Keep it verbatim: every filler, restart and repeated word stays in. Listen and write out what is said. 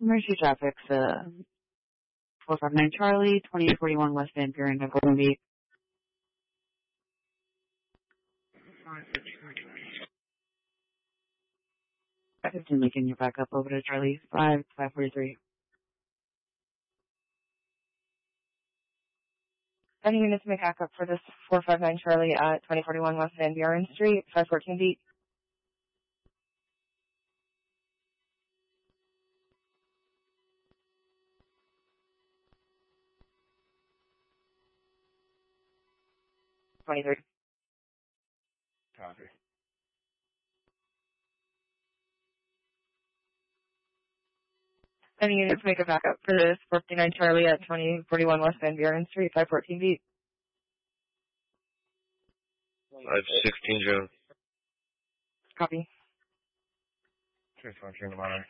Emergency traffic, uh, four five nine Charlie, twenty forty-one West Van Buren, Golden Beach. fifteen Lincoln, you're back up over to Charlie, five, five forty-three. Any units make back up for this four five nine Charlie at twenty forty-one West Van Buren Street, five fourteen beat. twenty-three. Copy. Any units make a backup for this four fifty-nine Charlie at twenty forty-one West Van Buren Street, five fourteen beat. five sixteen, Joe. Copy. two fourteen, the monitor.